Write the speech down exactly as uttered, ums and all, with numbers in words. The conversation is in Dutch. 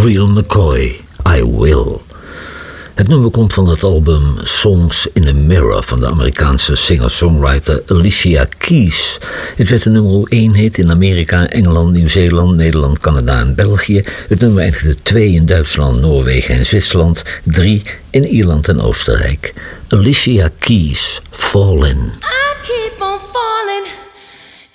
Real McCoy, I Will. Het nummer komt van het album Songs in a Mirror van de Amerikaanse singer-songwriter Alicia Keys. Het werd de nummer één hit in Amerika, Engeland, Nieuw-Zeeland, Nederland, Canada en België. Het nummer eindigde twee in Duitsland, Noorwegen en Zwitserland, drie in Ierland en Oostenrijk. Alicia Keys, Fall In.